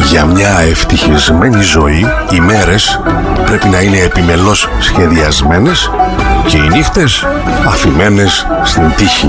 Για μια ευτυχισμένη ζωή, οι μέρες πρέπει να είναι επιμελώς σχεδιασμένες και οι νύχτες αφημένες στην τύχη.